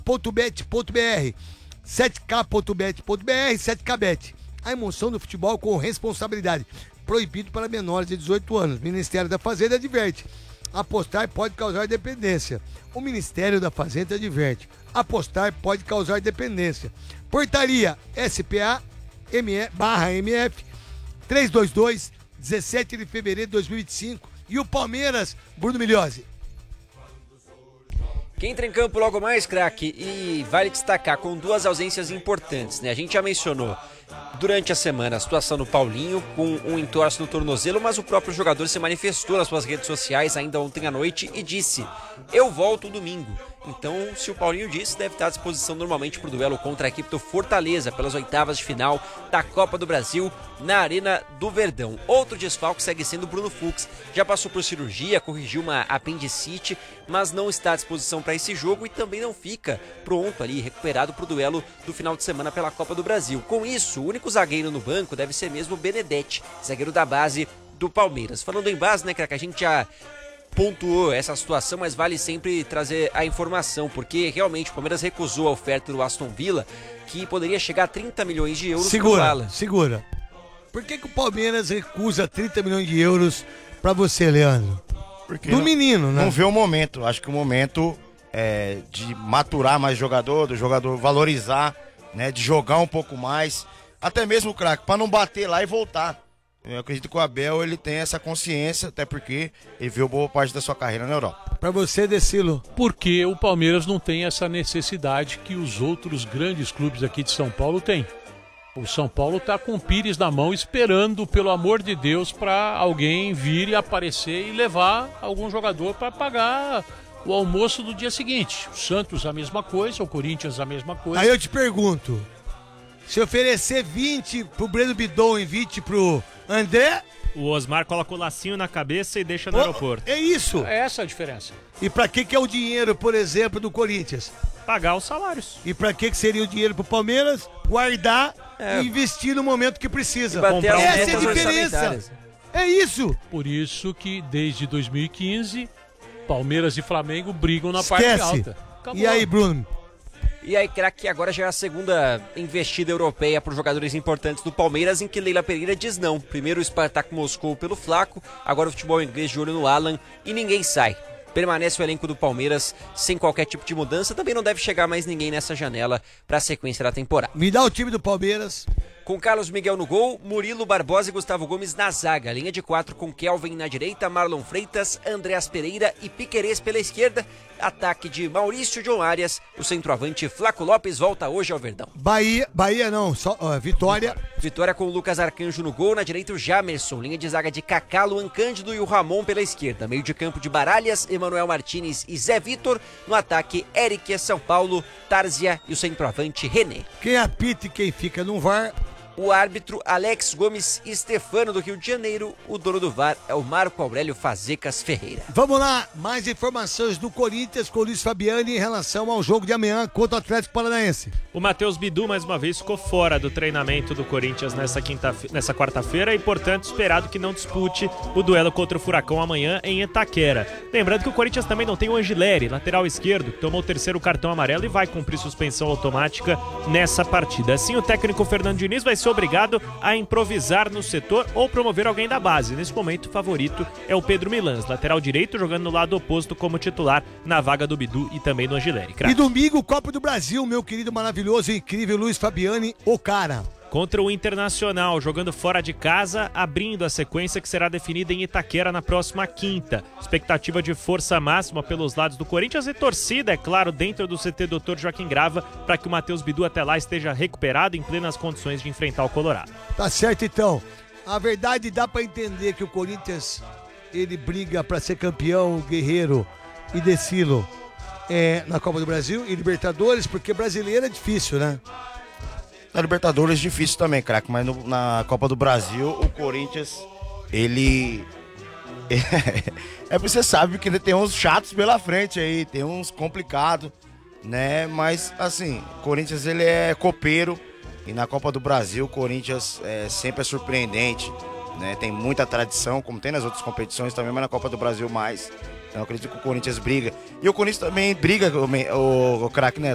7k.bet.br, 7k.bet.br, 7kbet. A emoção do futebol com responsabilidade. Proibido para menores de 18 anos. Ministério da Fazenda adverte. Apostar pode causar dependência. O Ministério da Fazenda adverte. Apostar pode causar dependência. Portaria SPA/MF 322, 17 de fevereiro de 2025. E o Palmeiras, Bruno Migliozzi. Quem entra em campo logo mais, craque, e vale destacar com duas ausências importantes, né? A gente já mencionou durante a semana a situação do Paulinho com um entorse no tornozelo, mas o próprio jogador se manifestou nas suas redes sociais ainda ontem à noite e disse: eu volto domingo. Então, se o Paulinho disse, deve estar à disposição normalmente para o duelo contra a equipe do Fortaleza pelas oitavas de final da Copa do Brasil na Arena do Verdão. Outro desfalque segue sendo o Bruno Fux. Já passou por cirurgia, corrigiu uma apendicite, mas não está à disposição para esse jogo e também não fica pronto ali, recuperado para o duelo do final de semana pela Copa do Brasil. Com isso, o único zagueiro no banco deve ser mesmo o Benedetti, zagueiro da base do Palmeiras. Falando em base, né, craque, a gente já pontuou essa situação, mas vale sempre trazer a informação, porque realmente o Palmeiras recusou a oferta do Aston Villa, que poderia chegar a 30 milhões de euros pro Bala. Segura. Por que o Palmeiras recusa 30 milhões de euros pra você, Leandro? Porque do menino, né? Não vê o momento. Acho que o momento é de maturar mais jogador, do jogador valorizar, né, de jogar um pouco mais, até mesmo o craque, pra não bater lá e voltar. Eu acredito que o Abel, ele tem essa consciência, até porque ele viu boa parte da sua carreira na Europa. Pra você, Decilo. Porque o Palmeiras não tem essa necessidade que os outros grandes clubes aqui de São Paulo têm. O São Paulo tá com o Pires na mão esperando, pelo amor de Deus, pra alguém vir e aparecer e levar algum jogador pra pagar o almoço do dia seguinte. O Santos a mesma coisa, o Corinthians a mesma coisa. Aí eu te pergunto, se oferecer 20 pro Breno Bidon e 20 pro André... O Osmar coloca o lacinho na cabeça e deixa no aeroporto. É isso. É essa a diferença. E pra que é o dinheiro, por exemplo, do Corinthians? Pagar os salários. E pra que seria o dinheiro pro Palmeiras? Guardar e investir no momento que precisa. Essa é a diferença. É isso. Por isso que desde 2015, Palmeiras e Flamengo brigam na parte alta. Acabou. E aí, Bruno? E aí, craque, agora já é a segunda investida europeia para os jogadores importantes do Palmeiras, em que Leila Pereira diz não. Primeiro o Spartak Moscou pelo Flaco, agora o futebol inglês de olho no Alan e ninguém sai. Permanece o elenco do Palmeiras sem qualquer tipo de mudança, também não deve chegar mais ninguém nessa janela para a sequência da temporada. Me dá o time do Palmeiras. Com Carlos Miguel no gol, Murilo, Barbosa e Gustavo Gomes na zaga. Linha de 4 com Kelvin na direita, Marlon Freitas, Andreas Pereira e Piquerez pela esquerda. Ataque de Maurício John Arias. O centroavante Flaco Lopes volta hoje ao Verdão. Bahia não, só Vitória. Vitória com o Lucas Arcanjo no gol, na direita o Jamerson. Linha de zaga de Kaká, Luan Cândido e o Ramon pela esquerda. Meio de campo de Baralhas, Emanuel Martínez e Zé Vitor. No ataque, Eric, São Paulo, Tárzia e o centroavante René. Quem apita e quem fica no VAR? O árbitro Alex Gomes Stefano do Rio de Janeiro. O dono do VAR é o Marco Aurélio Fazecas Ferreira. Vamos lá, mais informações do Corinthians com o Luiz Fabiani em relação ao jogo de amanhã contra o Atlético Paranaense. O Matheus Bidu mais uma vez ficou fora do treinamento do Corinthians nessa quarta-feira e, portanto, esperado que não dispute o duelo contra o Furacão amanhã em Itaquera. Lembrando que o Corinthians também não tem o Angileri, lateral esquerdo, que tomou o terceiro cartão amarelo e vai cumprir suspensão automática nessa partida. Assim, o técnico Fernando Diniz vai ser obrigado a improvisar no setor ou promover alguém da base. Nesse momento, o favorito é o Pedro Milans, lateral direito, jogando no lado oposto como titular na vaga do Bidu e também do Angileri. E domingo, Copa do Brasil, meu querido, maravilhoso e incrível Luiz Fabiani, o cara. Contra o Internacional, jogando fora de casa, abrindo a sequência que será definida em Itaquera na próxima quinta. Expectativa de força máxima pelos lados do Corinthians e torcida, é claro, dentro do CT Dr. Joaquim Grava, para que o Matheus Bidu até lá esteja recuperado em plenas condições de enfrentar o Colorado. Tá certo, então. A verdade, dá para entender que o Corinthians, ele briga para ser campeão, Guerreiro e Decilo na Copa do Brasil e Libertadores, porque brasileiro é difícil, né? Na Libertadores é difícil também, craque, mas na Copa do Brasil, o Corinthians, ele... você sabe que tem uns chatos pela frente aí, tem uns complicados, né? Mas, assim, o Corinthians, ele é copeiro e na Copa do Brasil, o Corinthians sempre é surpreendente, né? Tem muita tradição, como tem nas outras competições também, mas na Copa do Brasil mais. Então, eu acredito que o Corinthians briga. E o Corinthians também briga, o craque, né?